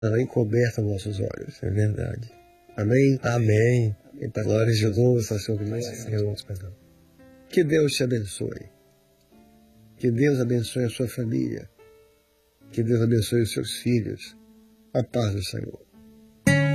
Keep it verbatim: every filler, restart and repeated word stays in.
Ela encoberta nossos olhos, é verdade. Amém? Amém. Eita, glória a Jesus, Senhor, perdão. Que Deus te abençoe. Que Deus abençoe a sua família. Que Deus abençoe os seus filhos. A paz do Senhor.